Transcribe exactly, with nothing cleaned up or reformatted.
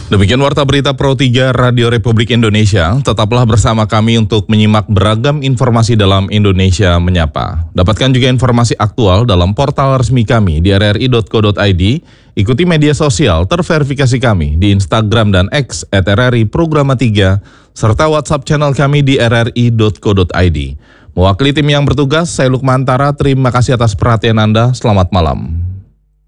Demikian Warta Berita Pro tiga Radio Republik Indonesia. Tetaplah bersama kami untuk menyimak beragam informasi dalam Indonesia Menyapa. Dapatkan juga informasi aktual dalam portal resmi kami di r r i dot co dot i d. Ikuti media sosial terverifikasi kami di Instagram dan X at r r i programa tiga, serta WhatsApp channel kami di r r i dot co dot i d. Mewakili tim yang bertugas, saya Lukman Tara, terima kasih atas perhatian Anda. Selamat malam.